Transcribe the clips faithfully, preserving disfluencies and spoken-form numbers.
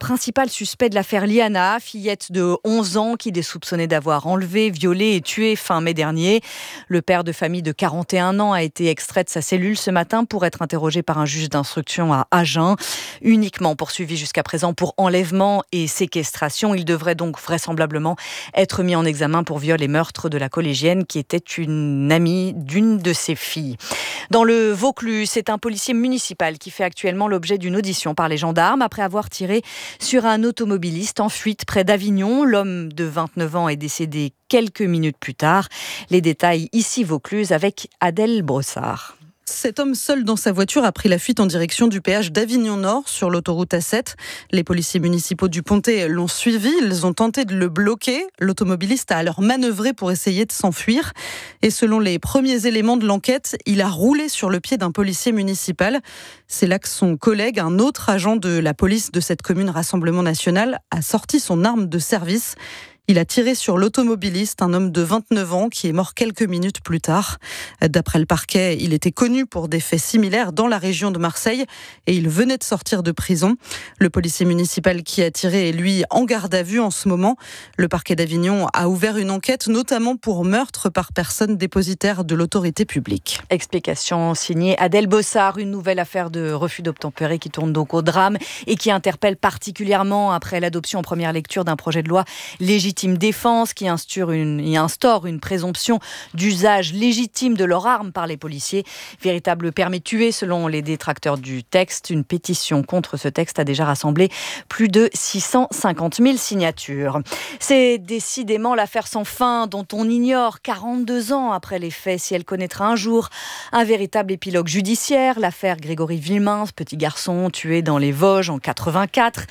principal suspect de l'affaire Liana, fillette de onze ans qu'il est soupçonné d'avoir enlevé, violé et tué fin mai dernier. Le père de famille de quarante et un ans a été extrait de sa cellule ce matin pour être interrogé par un juge d'instruction à Agen. Uniquement poursuivi jusqu'à présent pour enlèvement et séquestration. Il devrait donc vraisemblablement être mis en examen pour viol et meurtre de la collégienne qui était une amie d'une de ses filles. Dans le Vaucluse, c'est un policier municipal qui fait actuellement l'objet d'une audition par les gendarmes après avoir tiré sur un automobiliste en fuite près d'Avignon. L'homme de vingt-neuf ans est décédé quelques minutes plus tard. Les détails ici Vaucluse avec Adèle Brossard. Cet homme seul dans sa voiture a pris la fuite en direction du péage d'Avignon Nord sur l'autoroute A sept. Les policiers municipaux du Pontet l'ont suivi. Ils ont tenté de le bloquer. L'automobiliste a alors manœuvré pour essayer de s'enfuir. Et selon les premiers éléments de l'enquête, il a roulé sur le pied d'un policier municipal. C'est là que son collègue, un autre agent de la police de cette commune Rassemblement National, a sorti son arme de service. Il a tiré sur l'automobiliste, un homme de vingt-neuf ans qui est mort quelques minutes plus tard. D'après le parquet, il était connu pour des faits similaires dans la région de Marseille et il venait de sortir de prison. Le policier municipal qui a tiré est lui en garde à vue en ce moment. Le parquet d'Avignon a ouvert une enquête notamment pour meurtre par personne dépositaire de l'autorité publique. Explication signée Adèle Bossard, une nouvelle affaire de refus d'obtempérer qui tourne donc au drame et qui interpelle particulièrement après l'adoption en première lecture d'un projet de loi légitime défense qui instaure une, y instaure une présomption d'usage légitime de leur arme par les policiers. Véritable permis de tuer selon les détracteurs du texte. Une pétition contre ce texte a déjà rassemblé plus de six cent cinquante mille signatures. C'est décidément l'affaire sans fin dont on ignore quarante-deux ans après les faits si elle connaîtra un jour un véritable épilogue judiciaire. L'affaire Grégory Villemins, petit garçon tué dans les Vosges en quatre-vingt-quatre,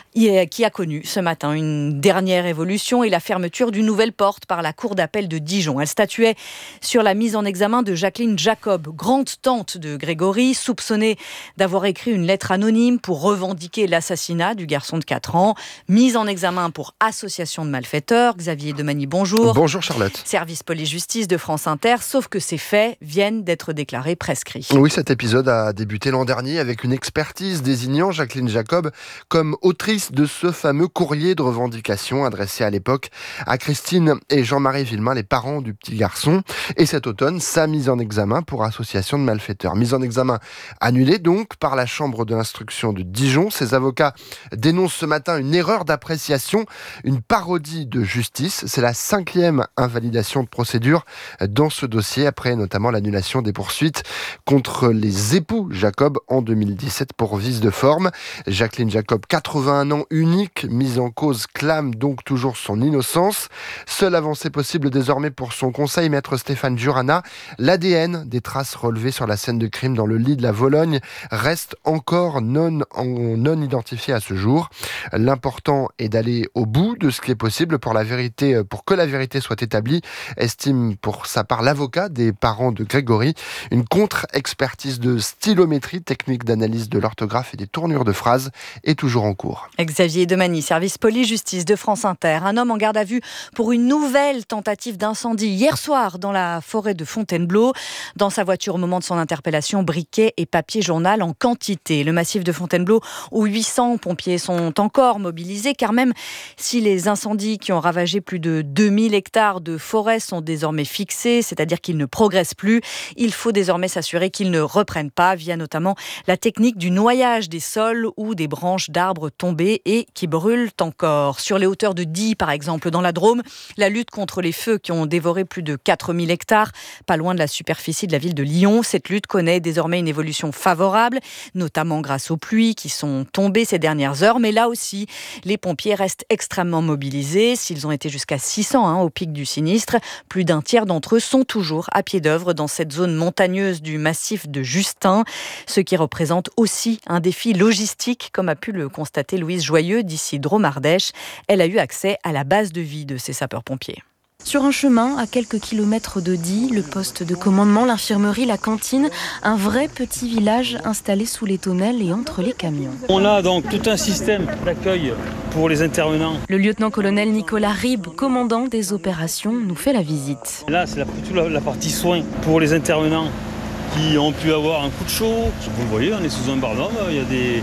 qui a connu ce matin une dernière évolution et la fermeture d'une nouvelle porte par la cour d'appel de Dijon. Elle statuait sur la mise en examen de Jacqueline Jacob, grande-tante de Grégory, soupçonnée d'avoir écrit une lettre anonyme pour revendiquer l'assassinat du garçon de quatre ans. Mise en examen pour association de malfaiteurs. Xavier Demagny, bonjour. Bonjour Charlotte. Service police-justice de France Inter, sauf que ces faits viennent d'être déclarés prescrits. Oui, cet épisode a débuté l'an dernier avec une expertise désignant Jacqueline Jacob comme autrice de ce fameux courrier de revendication adressé à l'époque à Christine et Jean-Marie Villemain, les parents du petit garçon. Et cet automne, sa mise en examen pour association de malfaiteurs. Mise en examen annulée donc par la chambre de l'instruction de Dijon. Ses avocats dénoncent ce matin une erreur d'appréciation, une parodie de justice. C'est la cinquième invalidation de procédure dans ce dossier, après notamment l'annulation des poursuites contre les époux Jacob en deux mille dix-sept pour vice de forme. Jacqueline Jacob, quatre-vingt-un ans, unique mise en cause, clame donc toujours son innocence. Seule avancée possible désormais pour son conseil, maître Stéphane Jurana, l'A D N des traces relevées sur la scène de crime dans le lit de la Vologne reste encore non, en, non identifié à ce jour. L'important est d'aller au bout de ce qui est possible pour, la vérité, pour que la vérité soit établie, estime pour sa part l'avocat des parents de Grégory. Une contre-expertise de stylométrie, technique d'analyse de l'orthographe et des tournures de phrases, est toujours en cours. Xavier Demagny, service police-justice de France Inter. Un homme en garde à vue pour une nouvelle tentative d'incendie hier soir dans la forêt de Fontainebleau. Dans sa voiture au moment de son interpellation, briquets et papier journal en quantité. Le massif de Fontainebleau où huit cents pompiers sont encore mobilisés, car même si les incendies qui ont ravagé plus de deux mille hectares de forêt sont désormais fixés, c'est-à-dire qu'ils ne progressent plus, il faut désormais s'assurer qu'ils ne reprennent pas via notamment la technique du noyage des sols ou des branches d'arbres tombés et qui brûlent encore. Sur les hauteurs de Die, par exemple, dans la Drôme, la lutte contre les feux qui ont dévoré plus de quatre mille hectares, pas loin de la superficie de la ville de Lyon. Cette lutte connaît désormais une évolution favorable, notamment grâce aux pluies qui sont tombées ces dernières heures. Mais là aussi, les pompiers restent extrêmement mobilisés. S'ils ont été jusqu'à six cents hein, au pic du sinistre, plus d'un tiers d'entre eux sont toujours à pied d'œuvre dans cette zone montagneuse du massif de Justin, ce qui représente aussi un défi logistique, comme a pu le constater Louise Joyeux d'ici Drôme-Ardèche. Elle a eu accès à la base de vie de ces sapeurs-pompiers. Sur un chemin, à quelques kilomètres de Die, le poste de commandement, l'infirmerie, la cantine, un vrai petit village installé sous les tonnelles et entre les camions. On a donc tout un système d'accueil pour les intervenants. Le lieutenant-colonel Nicolas Ribes, commandant des opérations, nous fait la visite. Là, c'est la, toute la, la partie soins pour les intervenants qui ont pu avoir un coup de chaud. Vous le voyez, on est sous un barnum, il y a des...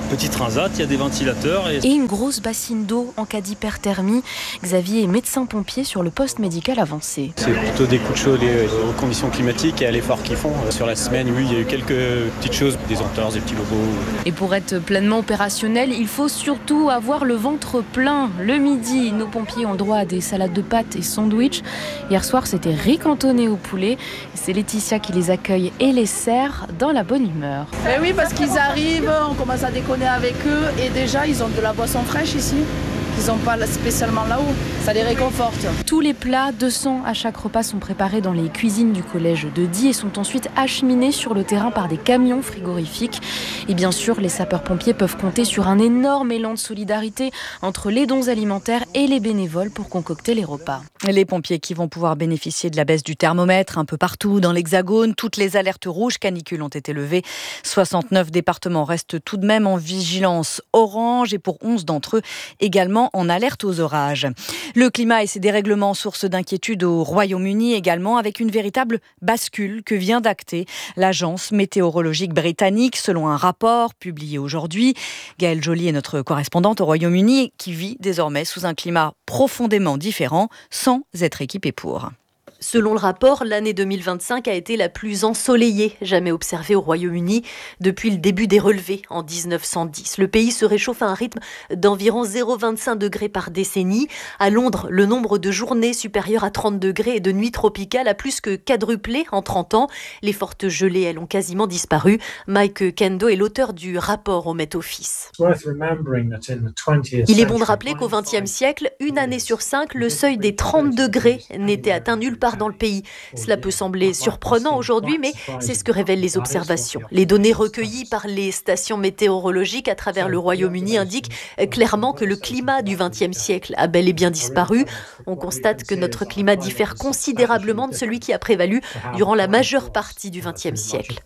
petit transat, il y a des ventilateurs. Et... et une grosse bassine d'eau en cas d'hyperthermie. Xavier est médecin-pompier sur le poste médical avancé. C'est plutôt des coups de chaud liés aux conditions climatiques et à l'effort qu'ils font. Sur la semaine, oui, il y a eu quelques petites choses, des entorses, des petits bobos. Et pour être pleinement opérationnel, il faut surtout avoir le ventre plein. Le midi, nos pompiers ont le droit à des salades de pâtes et sandwichs. Hier soir, c'était riz cantonné au poulet. C'est Laetitia qui les accueille et les sert dans la bonne humeur. Eh oui, parce qu'ils arrivent, on commence à déconner avec eux et déjà, ils ont de la boisson fraîche ici. Ils n'ont pas spécialement là-haut, ça les réconforte. Tous les plats, deux cents à chaque repas, sont préparés dans les cuisines du collège de Die et sont ensuite acheminés sur le terrain par des camions frigorifiques. Et bien sûr, les sapeurs-pompiers peuvent compter sur un énorme élan de solidarité entre les dons alimentaires et les bénévoles pour concocter les repas. Les pompiers qui vont pouvoir bénéficier de la baisse du thermomètre un peu partout dans l'Hexagone. Toutes les alertes rouges canicule ont été levées. soixante-neuf départements restent tout de même en vigilance orange et pour onze d'entre eux également en alerte aux orages. Le climat et ses dérèglements, source d'inquiétude au Royaume-Uni également, avec une véritable bascule que vient d'acter l'agence météorologique britannique selon un rapport publié aujourd'hui. Gaëlle Joly est notre correspondante au Royaume-Uni qui vit désormais sous un climat profondément différent sans être équipée pour. Selon le rapport, l'année deux mille vingt-cinq a été la plus ensoleillée jamais observée au Royaume-Uni depuis le début des relevés en dix-neuf cent dix. Le pays se réchauffe à un rythme d'environ zéro virgule vingt-cinq degrés par décennie. À Londres, le nombre de journées supérieures à trente degrés et de nuits tropicales a plus que quadruplé en trente ans. Les fortes gelées, elles, ont quasiment disparu. Mike Kendo est l'auteur du rapport au Met Office. Il est bon de rappeler qu'au vingtième siècle, une année sur cinq, le seuil des trente degrés n'était atteint nulle part dans le pays. Cela peut sembler surprenant aujourd'hui, mais c'est ce que révèlent les observations. Les données recueillies par les stations météorologiques à travers le Royaume-Uni indiquent clairement que le climat du vingtième siècle a bel et bien disparu. On constate que notre climat diffère considérablement de celui qui a prévalu durant la majeure partie du vingtième siècle.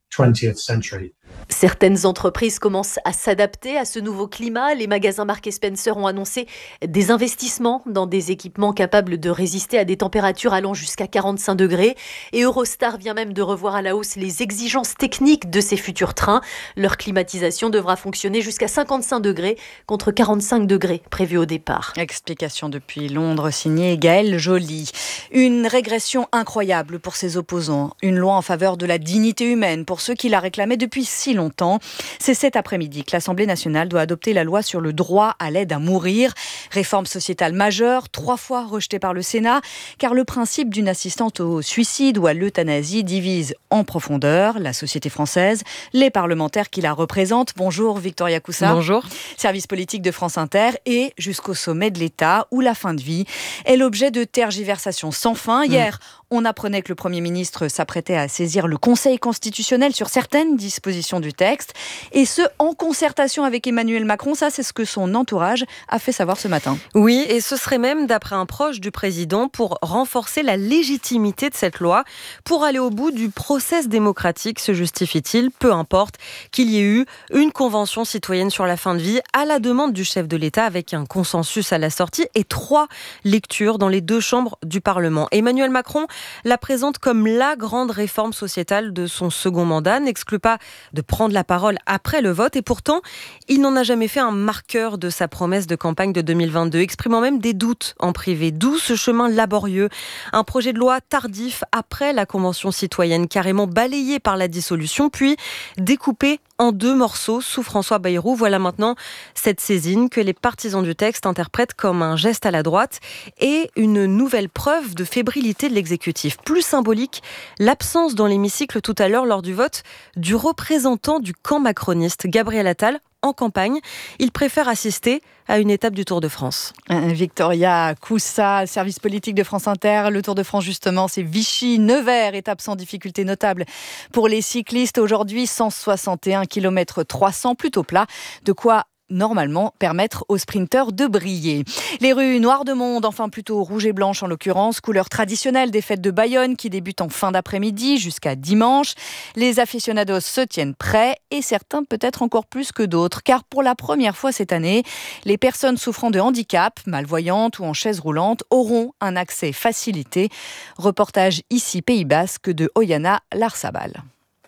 Certaines entreprises commencent à s'adapter à ce nouveau climat. Les magasins Marks et Spencer ont annoncé des investissements dans des équipements capables de résister à des températures allant jusqu'à quarante-cinq degrés. Et Eurostar vient même de revoir à la hausse les exigences techniques de ces futurs trains. Leur climatisation devra fonctionner jusqu'à cinquante-cinq degrés contre quarante-cinq degrés prévus au départ. Explication depuis Londres signée Gaëlle Joly. Une régression incroyable pour ses opposants. Une loi en faveur de la dignité humaine pour ceux qui la réclamaient depuis si longtemps. C'est cet après-midi que l'Assemblée nationale doit adopter la loi sur le droit à l'aide à mourir. Réforme sociétale majeure, trois fois rejetée par le Sénat, car le principe d'une assistance au suicide ou à l'euthanasie divise en profondeur la société française, les parlementaires qui la représentent. Bonjour Victoria Coussa. Bonjour. Service politique de France Inter et jusqu'au sommet de l'État où la fin de vie est l'objet de tergiversations sans fin. Hier, mmh. on apprenait que le Premier ministre s'apprêtait à saisir le Conseil constitutionnel sur certaines dispositions du texte, et ce, en concertation avec Emmanuel Macron. Ça, c'est ce que son entourage a fait savoir ce matin. Oui, et ce serait même, d'après un proche du président, pour renforcer la légitimité de cette loi, pour aller au bout du process démocratique, se justifie-t-il, peu importe qu'il y ait eu une convention citoyenne sur la fin de vie à la demande du chef de l'État, avec un consensus à la sortie et trois lectures dans les deux chambres du Parlement. Emmanuel Macron la présente comme la grande réforme sociétale de son second mandat, n'exclut pas de prendre la parole après le vote, et pourtant, il n'en a jamais fait un marqueur de sa promesse de campagne de deux mille vingt-deux, exprimant même des doutes en privé. D'où ce chemin laborieux, un projet de loi tardif après la Convention citoyenne, carrément balayé par la dissolution, puis découpé en deux morceaux sous François Bayrou. Voilà maintenant cette saisine que les partisans du texte interprètent comme un geste à la droite et une nouvelle preuve de fébrilité de l'exécutif. Plus symbolique, l'absence dans l'hémicycle tout à l'heure lors du vote du représentant du camp macroniste, Gabriel Attal, en campagne. Il préfère assister à une étape du Tour de France. Victoria Coussa, service politique de France Inter. Le Tour de France, justement, c'est Vichy-Nevers, étape sans difficulté notable pour les cyclistes. Aujourd'hui, cent soixante et un kilomètres trois cents, plutôt plat. De quoi normalement permettre aux sprinteurs de briller. Les rues noires de monde, enfin plutôt rouge et blanche en l'occurrence, couleur traditionnelle des fêtes de Bayonne qui débutent en fin d'après-midi jusqu'à dimanche. Les aficionados se tiennent prêts et certains peut-être encore plus que d'autres, car pour la première fois cette année, les personnes souffrant de handicap, malvoyantes ou en chaise roulante auront un accès facilité. Reportage ici Pays Basque de Oyana Larsabal.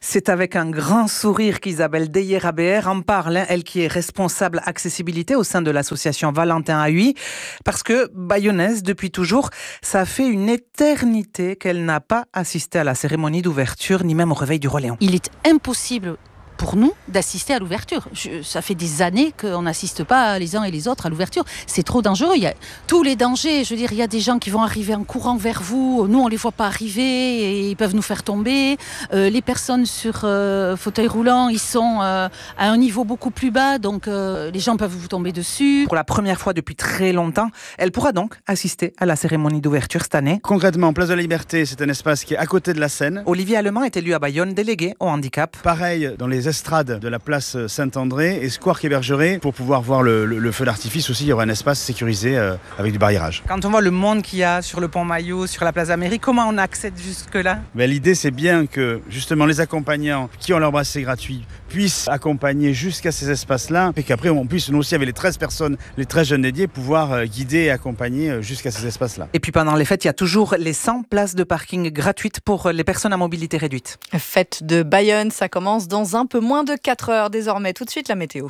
C'est avec un grand sourire qu'Isabelle Deyer-Abéer en parle, hein, elle qui est responsable accessibilité au sein de l'association Valentin A U I, parce que bayonnaise, depuis toujours, ça fait une éternité qu'elle n'a pas assisté à la cérémonie d'ouverture, ni même au réveil du Roi Léon. Il est impossible pour nous d'assister à l'ouverture. Je, ça fait des années qu'on n'assiste pas les uns et les autres à l'ouverture. C'est trop dangereux. Il y a tous les dangers. Je veux dire, il y a des gens qui vont arriver en courant vers vous. Nous, on les voit pas arriver et ils peuvent nous faire tomber. Euh, les personnes sur euh, fauteuil roulant, ils sont euh, à un niveau beaucoup plus bas, donc euh, les gens peuvent vous tomber dessus. Pour la première fois depuis très longtemps, elle pourra donc assister à la cérémonie d'ouverture cette année. Concrètement, Place de la Liberté, c'est un espace qui est à côté de la scène. Olivier Allemand est élu à Bayonne, délégué au handicap. Pareil dans les estrades de la place Saint-André et Square Quai Bergeret. Pour pouvoir voir le, le, le feu d'artifice aussi, il y aura un espace sécurisé euh, avec du barriérage. Quand on voit le monde qu'il y a sur le pont Maillot, sur la place d'Amérique, comment on accède jusque-là? Ben, l'idée, c'est bien que justement les accompagnants qui ont leur bracelet gratuit puissent accompagner jusqu'à ces espaces-là et qu'après on puisse, nous aussi avec les treize personnes, les treize jeunes dédiés, pouvoir euh, guider et accompagner jusqu'à ces espaces-là. Et puis pendant les fêtes, il y a toujours les cent places de parking gratuites pour les personnes à mobilité réduite. Fête de Bayonne, ça commence dans un peu moins de quatre heures désormais. Tout de suite, la météo.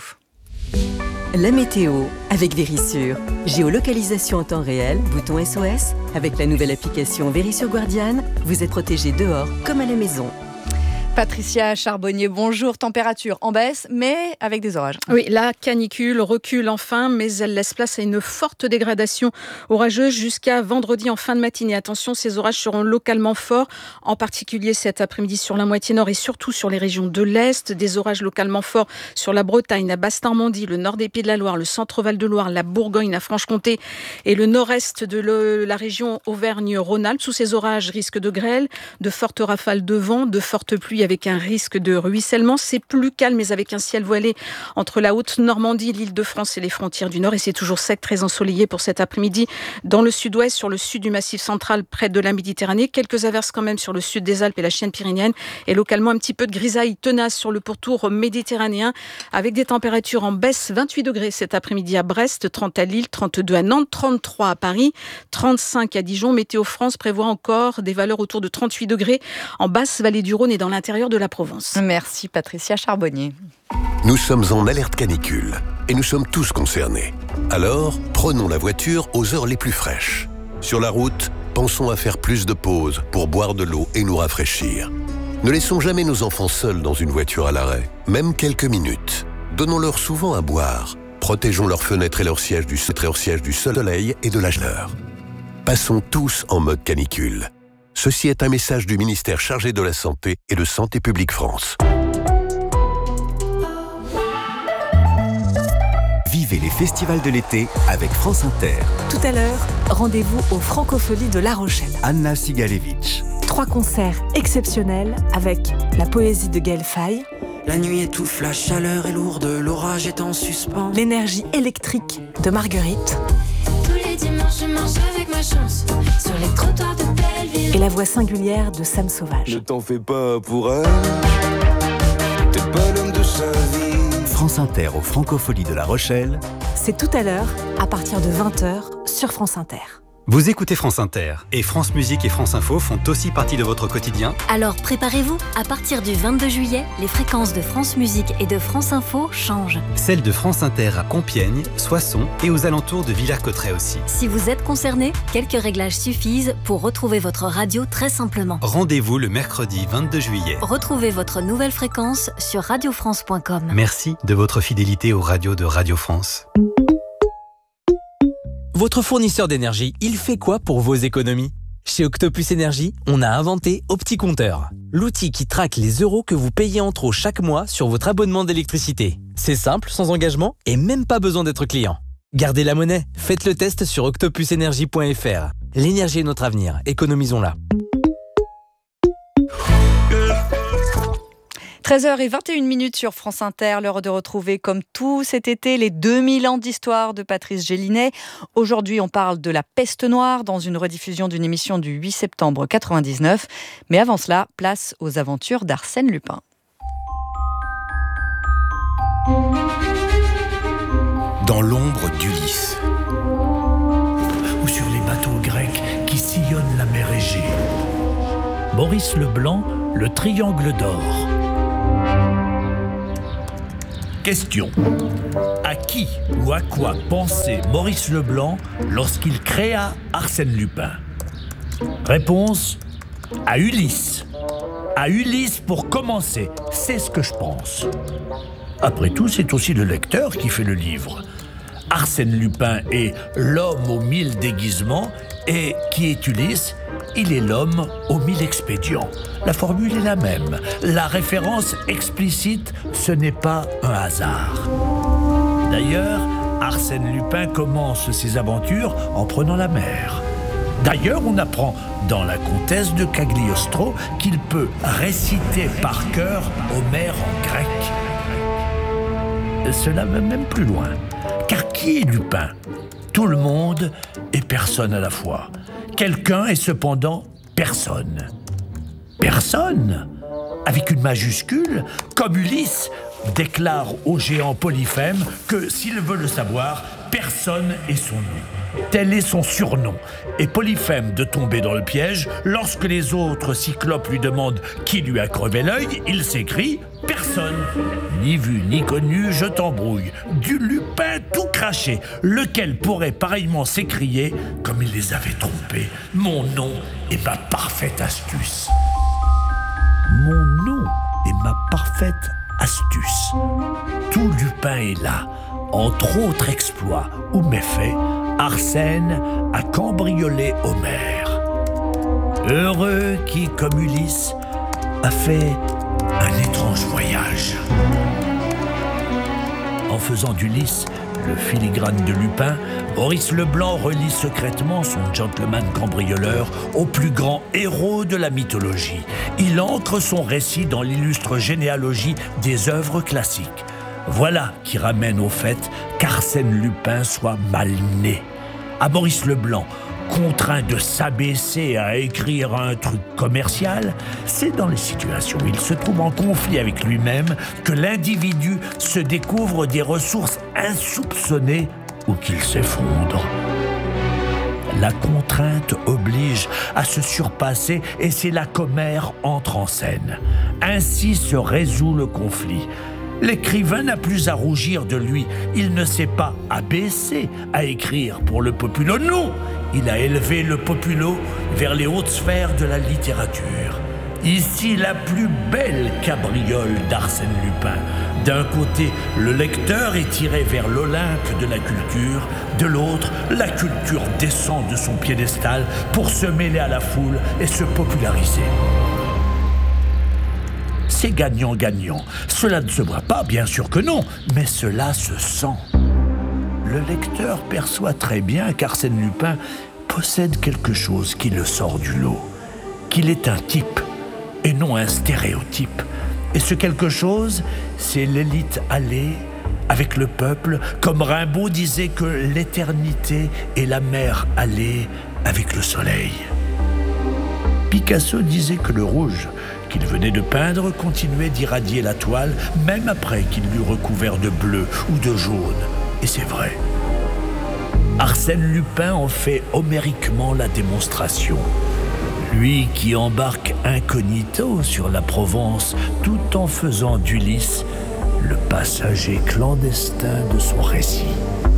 La météo avec Vérissure. Géolocalisation en temps réel, bouton S O S. Avec la nouvelle application Vérissure Guardian, vous êtes protégé dehors comme à la maison. Patricia Charbonnier, bonjour. Température en baisse, mais avec des orages. Oui, la canicule recule enfin, mais elle laisse place à une forte dégradation orageuse jusqu'à vendredi en fin de matinée. Attention, ces orages seront localement forts, en particulier cet après-midi sur la moitié nord et surtout sur les régions de l'Est. Des orages localement forts sur la Bretagne, la Basse-Normandie, le nord des Pays de la Loire, le centre-Val de Loire, la Bourgogne, la Franche-Comté et le nord-est de le, la région Auvergne-Rhône-Alpes. Sous ces orages, risque de grêle, de fortes rafales de vent, de fortes pluies avec un risque de ruissellement. C'est plus calme, mais avec un ciel voilé entre la Haute-Normandie, l'Île-de-France et les frontières du Nord. Et c'est toujours sec, très ensoleillé pour cet après-midi. Dans le sud-ouest, sur le sud du Massif central, près de la Méditerranée. Quelques averses quand même sur le sud des Alpes et la chaîne pyrénéenne. Et localement, un petit peu de grisaille tenace sur le pourtour méditerranéen, avec des températures en baisse. vingt-huit degrés cet après-midi à Brest, trente à Lille, trente-deux à Nantes, trente-trois à Paris, trente-cinq à Dijon. Météo France prévoit encore des valeurs autour de trente-huit degrés en basse vallée du Rhône et dans l'intérieur de la Provence. Merci Patricia Charbonnier. Nous sommes en alerte canicule et nous sommes tous concernés. Alors, prenons la voiture aux heures les plus fraîches. Sur la route, pensons à faire plus de pauses pour boire de l'eau et nous rafraîchir. Ne laissons jamais nos enfants seuls dans une voiture à l'arrêt, même quelques minutes. Donnons-leur souvent à boire. Protégeons leurs fenêtres et leurs sièges du, leurs sièges du soleil et de la chaleur. Passons tous en mode canicule. Ceci est un message du ministère chargé de la Santé et de Santé publique France. Vivez les festivals de l'été avec France Inter. Tout à l'heure, rendez-vous aux Francopholies de La Rochelle. Anna Sigalevitch. Trois concerts exceptionnels avec la poésie de Gaël Faye. La nuit étouffe, la chaleur est lourde, l'orage est en suspens. L'énergie électrique de Marguerite. Tous les dimanches, je marche avec ma chance sur les trottoirs de Belleville. Et la voix singulière de Sam Sauvage. Ne t'en fais pas pour elle, t'es pas l'homme de sa vie. France Inter aux Francopholies de La Rochelle. C'est tout à l'heure, à partir de vingt heures, sur France Inter. Vous écoutez France Inter et France Musique et France Info font aussi partie de votre quotidien. Alors préparez-vous, à partir du vingt-deux juillet, les fréquences de France Musique et de France Info changent. Celles de France Inter à Compiègne, Soissons et aux alentours de Villers-Cotterêts aussi. Si vous êtes concerné, quelques réglages suffisent pour retrouver votre radio très simplement. Rendez-vous le mercredi vingt-deux juillet. Retrouvez votre nouvelle fréquence sur radio france point com. Merci de votre fidélité aux radios de Radio France. Votre fournisseur d'énergie, il fait quoi pour vos économies ? Chez Octopus Énergie, on a inventé OptiCompteur, l'outil qui traque les euros que vous payez en trop chaque mois sur votre abonnement d'électricité. C'est simple, sans engagement et même pas besoin d'être client. Gardez la monnaie, faites le test sur octopus énergie point f r. L'énergie est notre avenir, économisons-la. treize heures vingt et une minutes sur France Inter, l'heure de retrouver comme tout cet été les deux mille ans d'histoire de Patrice Gélinet. Aujourd'hui, on parle de la peste noire dans une rediffusion d'une émission du huit septembre quatre-vingt-dix-neuf. Mais avant cela, place aux aventures d'Arsène Lupin. Dans l'ombre d'Ulysse, ou sur les bateaux grecs qui sillonnent la mer Égée. Maurice Leblanc, le triangle d'or. Question. À qui ou à quoi pensait Maurice Leblanc lorsqu'il créa Arsène Lupin? Réponse. À Ulysse. À Ulysse pour commencer, c'est ce que je pense. Après tout, c'est aussi le lecteur qui fait le livre. Arsène Lupin est l'homme aux mille déguisements et qui est Ulysse? Il est l'homme aux mille expédients. La formule est la même. La référence explicite, ce n'est pas un hasard. D'ailleurs, Arsène Lupin commence ses aventures en prenant la mer. D'ailleurs, on apprend dans La Comtesse de Cagliostro qu'il peut réciter par cœur Homère en grec. Cela va même plus loin. Car qui est Lupin? Tout le monde et personne à la fois. Quelqu'un et cependant personne. Personne, avec une majuscule, comme Ulysse déclare au géant Polyphème que, s'il veut le savoir, personne est son nom. Tel est son surnom. Et Polyphème de tomber dans le piège, lorsque les autres cyclopes lui demandent qui lui a crevé l'œil, il s'écrie « Personne !» Ni vu ni connu, je t'embrouille. Du Lupin tout craché, lequel pourrait pareillement s'écrier, comme il les avait trompés, « Mon nom est ma parfaite astuce !» Mon nom est ma parfaite astuce. Tout Lupin est là. Entre autres exploits ou méfaits, Arsène a cambriolé Homère. Heureux qui, comme Ulysse, a fait un étrange voyage. En faisant d'Ulysse le filigrane de Lupin, Maurice Leblanc relie secrètement son gentleman cambrioleur au plus grand héros de la mythologie. Il ancre son récit dans l'illustre généalogie des œuvres classiques. Voilà qui ramène au fait qu'Arsène Lupin soit mal né. À Maurice Leblanc, contraint de s'abaisser à écrire un truc commercial, c'est dans les situations où il se trouve en conflit avec lui-même que l'individu se découvre des ressources insoupçonnées ou qu'il s'effondre. La contrainte oblige à se surpasser et c'est là qu'Homère entre en scène. Ainsi se résout le conflit. L'écrivain n'a plus à rougir de lui. Il ne s'est pas abaissé à écrire pour le populo. Non, il a élevé le populo vers les hautes sphères de la littérature. Ici, la plus belle cabriole d'Arsène Lupin. D'un côté, le lecteur est tiré vers l'Olympe de la culture. De l'autre, la culture descend de son piédestal pour se mêler à la foule et se populariser. C'est gagnant-gagnant. Cela ne se voit pas, bien sûr que non, mais cela se sent. Le lecteur perçoit très bien qu'Arsène Lupin possède quelque chose qui le sort du lot, qu'il est un type et non un stéréotype. Et ce quelque chose, c'est l'élite allée avec le peuple, comme Rimbaud disait que l'éternité est la mer allée avec le soleil. Picasso disait que le rouge qu'il venait de peindre continuait d'irradier la toile, même après qu'il l'eût recouvert de bleu ou de jaune. Et c'est vrai. Arsène Lupin en fait homériquement la démonstration. Lui qui embarque incognito sur la Provence tout en faisant d'Ulysse le passager clandestin de son récit.